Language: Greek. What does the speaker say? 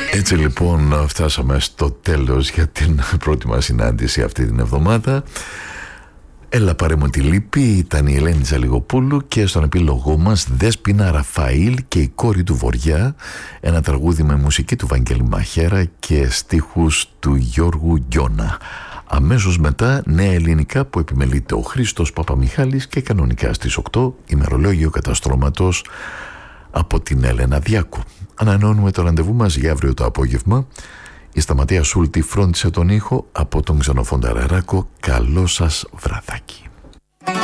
Έτσι λοιπόν φτάσαμε στο τέλος για την πρώτη μας συνάντηση αυτή την εβδομάδα. Έλα πάρε μου τη λύπη ήταν η Ελένη Τζαλιγοπούλου και στον επίλογό μας Δέσποινα Ραφαήλ και η κόρη του Βοριά, ένα τραγούδι με μουσική του Βαγγέλη Μαχέρα και στίχους του Γιώργου Γκιώνα. Αμέσως μετά νέα ελληνικά που επιμελείται ο Χρήστος Παπαμιχάλης και κανονικά στις 8 ημερολόγιο καταστρώματος από την Έλενα Διάκου. Ανανεώνουμε το ραντεβού μας για αύριο το απόγευμα. Η Σταματία Σούλτη φρόντισε τον ήχο από τον Ξενοφόντα Ραράκο. Καλό σας βραδάκι.